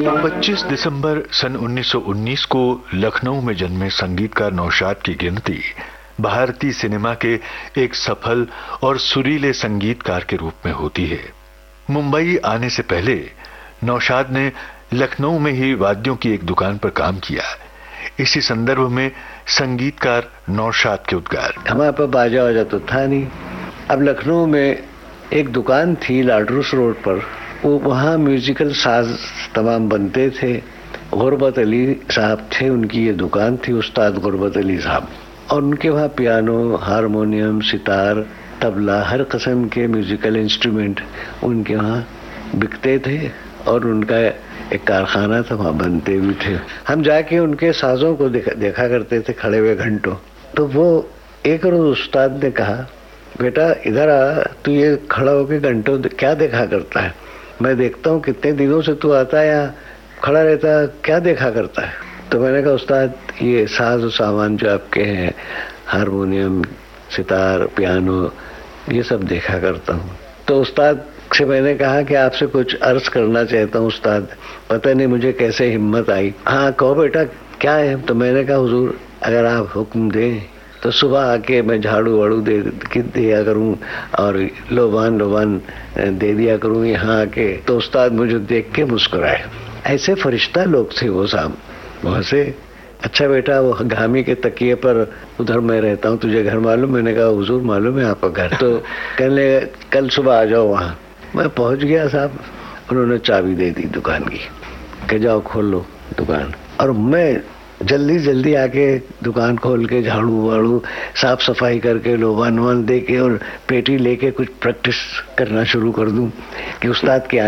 25 दिसंबर सन 1919 को लखनऊ में जन्मे संगीतकार नौशाद की गिनती भारतीय सिनेमा के एक सफल और सुरीले संगीतकार के रूप में होती है। मुंबई आने से पहले नौशाद ने लखनऊ में ही वाद्यों की एक दुकान पर काम किया। इसी संदर्भ में संगीतकार नौशाद के उद्गार। हमारे पास बाजा वाजा तो था नहीं। अब लखनऊ में एक दुकान थी लाडरूस रोड पर, वो वहाँ म्यूजिकल साज तमाम बनते थे। गुरबत अली साहब थे, उनकी ये दुकान थी, उस्ताद गुरबत अली साहब, और उनके वहाँ पियानो, हारमोनियम, सितार, तबला, हर किस्म के म्यूजिकल इंस्ट्रूमेंट उनके वहाँ बिकते थे और उनका एक कारखाना था, वहाँ बनते भी थे। हम जाके उनके साजों को देखा करते थे खड़े हुए घंटों। तो वो एक रोज उस्ताद ने कहा, बेटा इधर आ, तू ये खड़ा होके घंटों क्या देखा करता है? मैं देखता हूँ कितने दिनों से तू आता है यहाँ खड़ा रहता है, क्या देखा करता है? तो मैंने कहा, उस्ताद ये साज और सामान जो आपके हैं, हारमोनियम, सितार, पियानो, ये सब देखा करता हूँ। तो उस्ताद से मैंने कहा कि आपसे कुछ अर्ज करना चाहता हूँ उस्ताद, पता नहीं मुझे कैसे हिम्मत आई। हाँ कहो बेटा, क्या है? तो मैंने कहा, हुजूर अगर आप हुक्म दें तो सुबह आके मैं झाड़ू वाड़ू दे दिया करूं और लोबान दे दिया करूं यहाँ आके। तो उस्ताद मुझे देख के मुस्कुराए। ऐसे फरिश्ता लोग थे वो साहब, वहाँ से। अच्छा बेटा, वो घामी के तकिए पर उधर मैं रहता हूँ, तुझे घर मालूम? मैंने कहा, हुजूर मालूम है आपका घर। तो कहने कल सुबह आ जाओ वहाँ। मैं पहुँच गया साहब, उन्होंने चाबी दे दी दुकान की, कि जाओ खोल लो दुकान। और मैं जल्दी आके दुकान खोल के झाड़ू वाड़ू साफ सफाई करके लोबान वोबान दे के और पेटी लेके कुछ प्रैक्टिस करना शुरू कर दूं कि उस्ताद के